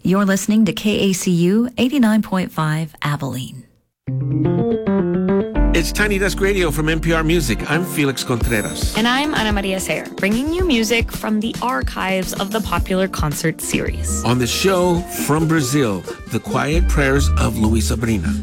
You're listening to KACU 89.5 Abilene. It's Tiny Desk Radio from NPR Music. I'm Felix Contreras. And I'm Ana Maria Sayer, bringing you music from the archives of the popular concert series. On the show, from Brazil, The Quiet Prayers of Luis Sabrina.